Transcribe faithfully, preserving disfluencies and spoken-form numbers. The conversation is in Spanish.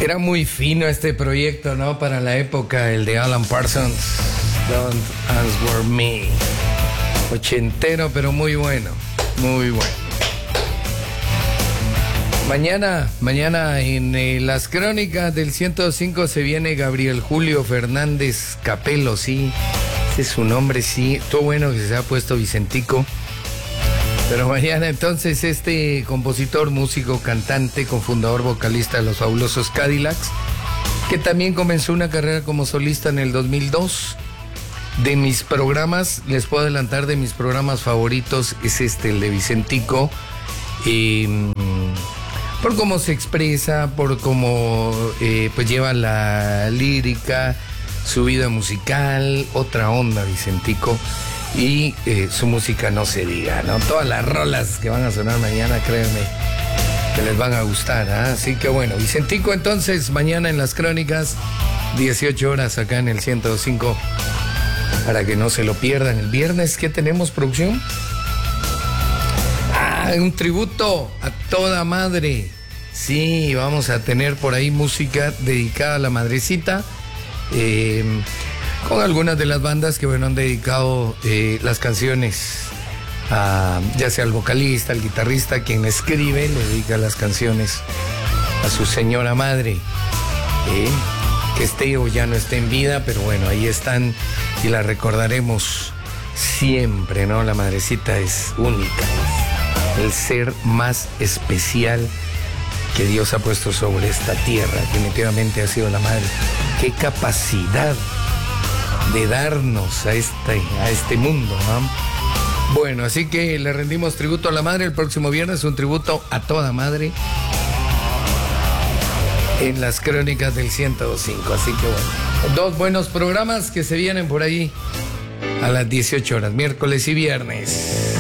Era muy fino este proyecto, ¿no? Para la época, el de Alan Parsons, Don't Answer Me. Ochentero, pero muy bueno, muy bueno. Mañana, mañana en eh, las crónicas del ciento cinco se viene Gabriel Julio Fernández Capelo, sí. Ese es su nombre, sí. Todo bueno que se ha puesto Vicentico. Pero mañana entonces este compositor, músico, cantante, cofundador, vocalista de los Fabulosos Cadillacs, que también comenzó una carrera como solista en el dos mil dos. De mis programas, les puedo adelantar, de mis programas favoritos es este, el de Vicentico, eh, por cómo se expresa, por cómo eh, pues lleva la lírica, su vida musical, otra onda Vicentico. Y eh, su música no se diga, ¿no? Todas las rolas que van a sonar mañana, créanme, que les van a gustar, ¿eh? Así que bueno, Vicentico entonces, mañana en las crónicas, dieciocho horas acá en el ciento cinco, para que no se lo pierdan. El viernes, ¿qué tenemos, producción? Ah, un tributo a toda madre. Sí, vamos a tener por ahí música dedicada a la madrecita. Eh... con algunas de las bandas que, bueno, han dedicado eh, las canciones a, ya sea al vocalista, al guitarrista, quien escribe, le dedica las canciones a su señora madre, eh, que esté o ya no esté en vida, pero bueno, ahí están y la recordaremos siempre, ¿no? La madrecita es única, el ser más especial que Dios ha puesto sobre esta tierra, definitivamente ha sido la madre. ¡Qué capacidad de darnos a este, a este mundo, ¿no? Bueno, así que le rendimos tributo a la madre el próximo viernes, un tributo a toda madre en las crónicas del ciento cinco. Así que bueno, dos buenos programas que se vienen por ahí a las dieciocho horas, miércoles y viernes.